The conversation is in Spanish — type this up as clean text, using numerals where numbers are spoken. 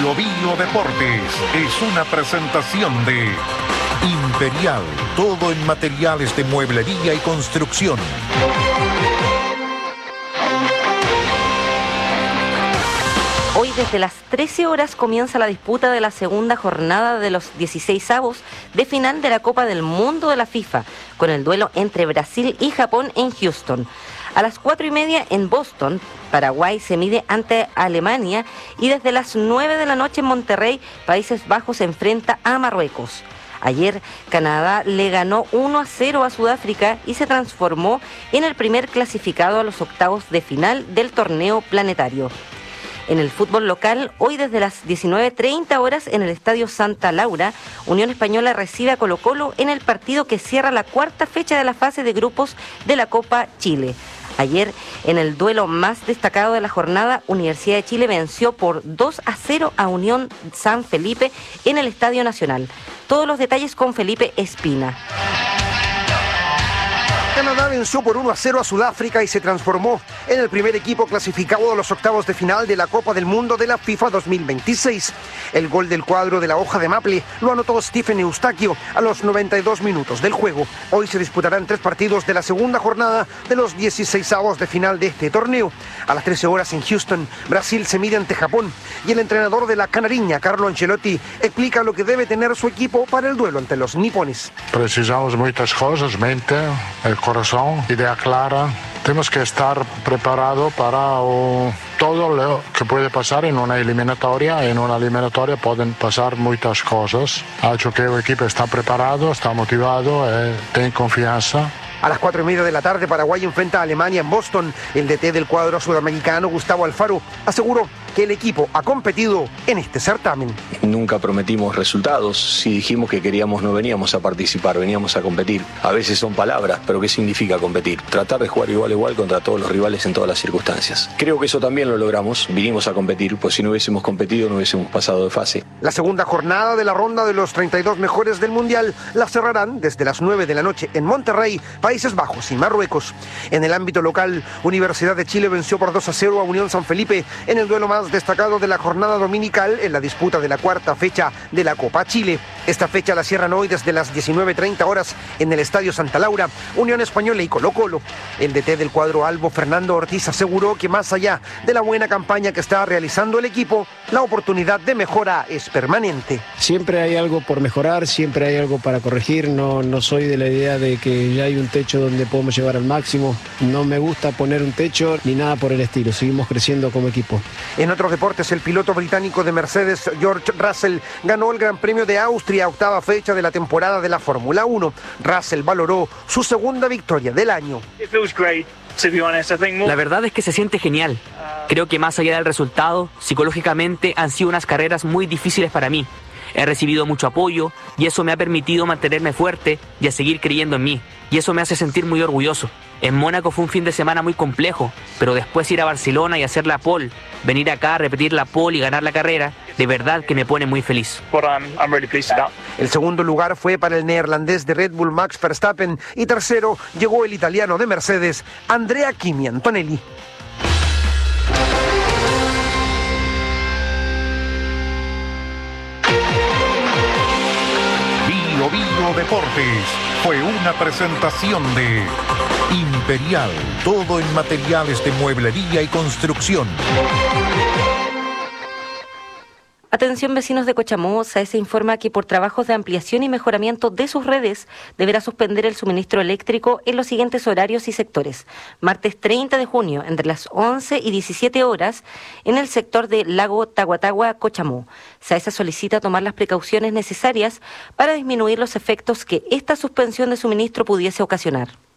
Bio Deportes es una presentación de Imperial, todo en materiales de mueblería y construcción. Hoy desde las 13 horas comienza la disputa de la segunda jornada de los 16avos de final de la Copa del Mundo de la FIFA, con el duelo entre Brasil y Japón en Houston. A las 4:30 en Boston, Paraguay se mide ante Alemania y desde las 9 de la noche en Monterrey, Países Bajos se enfrenta a Marruecos. Ayer, Canadá le ganó 1-0 a Sudáfrica y se transformó en el primer clasificado a los octavos de final del torneo planetario. En el fútbol local, hoy desde las 19:30 horas en el Estadio Santa Laura, Unión Española recibe a Colo-Colo en el partido que cierra la cuarta fecha de la fase de grupos de la Copa Chile. Ayer, en el duelo más destacado de la jornada, Universidad de Chile venció por 2-0 a Unión San Felipe en el Estadio Nacional. Todos los detalles con Felipe Espina. Canadá venció por 1-0 a Sudáfrica y se transformó en el primer equipo clasificado a los octavos de final de la Copa del Mundo de la FIFA 2026. El gol del cuadro de la hoja de maple lo anotó Stephen Eustaquio a los 92 minutos del juego. Hoy se disputarán 3 partidos de la segunda jornada de los 16avos de final de este torneo. A las 13 horas en Houston, Brasil se mide ante Japón y el entrenador de la Canariña, Carlo Ancelotti, explica lo que debe tener su equipo para el duelo ante los nipones. Precisamos muchas cosas, mente, el corazón, idea clara. Tenemos que estar preparados para todo lo que puede pasar en una eliminatoria. En una eliminatoria pueden pasar muchas cosas. Ha hecho que el equipo está preparado, está motivado, tiene confianza. A las 4:30 de la tarde, Paraguay enfrenta a Alemania en Boston. El DT del cuadro sudamericano, Gustavo Alfaro, aseguró que el equipo ha competido en este certamen. Nunca prometimos resultados. Si dijimos que queríamos, no veníamos a participar, veníamos a competir. A veces son palabras, pero ¿qué significa competir? Tratar de jugar igual a igual contra todos los rivales en todas las circunstancias. Creo que eso también lo logramos. Vinimos a competir, pues si no hubiésemos competido, no hubiésemos pasado de fase. La segunda jornada de la ronda de los 32 mejores del Mundial la cerrarán desde las 9 de la noche en Monterrey, Países Bajos y Marruecos. En el ámbito local, Universidad de Chile venció por 2-0 a Unión San Felipe en el duelo más destacado de la jornada dominical en la disputa de la cuarta fecha de la Copa Chile. Esta fecha la cierran hoy desde las 19:30 horas en el Estadio Santa Laura, Unión Española y Colo-Colo. El DT del cuadro albo, Fernando Ortiz, aseguró que más allá de la buena campaña que está realizando el equipo, la oportunidad de mejora es permanente. Siempre hay algo por mejorar, siempre hay algo para corregir. No soy de la idea de que ya hay un techo donde podemos llevar al máximo. No me gusta poner un techo ni nada por el estilo. Seguimos creciendo como equipo. En otros deportes, el piloto británico de Mercedes, George Russell, ganó el Gran Premio de Austria, octava fecha de la temporada de la Fórmula 1. Russell valoró su segunda victoria del año. La verdad es que se siente genial. Creo que más allá del resultado, psicológicamente han sido unas carreras muy difíciles para mí. He recibido mucho apoyo y eso me ha permitido mantenerme fuerte y a seguir creyendo en mí. Y eso me hace sentir muy orgulloso. En Mónaco fue un fin de semana muy complejo, pero después ir a Barcelona y hacer la pole, venir acá a repetir la pole y ganar la carrera, de verdad que me pone muy feliz. El segundo lugar fue para el neerlandés de Red Bull, Max Verstappen, y tercero llegó el italiano de Mercedes, Andrea Kimi Antonelli. Bio Deportes fue una presentación de Imperial, todo en materiales de mueblería y construcción. Atención vecinos de Cochamosa, se informa que por trabajos de ampliación y mejoramiento de sus redes deberá suspender el suministro eléctrico en los siguientes horarios y sectores. Martes 30 de junio, entre las 11 y 17 horas, en el sector de Lago Tahuatahua, Cochamó. SAESA solicita tomar las precauciones necesarias para disminuir los efectos que esta suspensión de suministro pudiese ocasionar.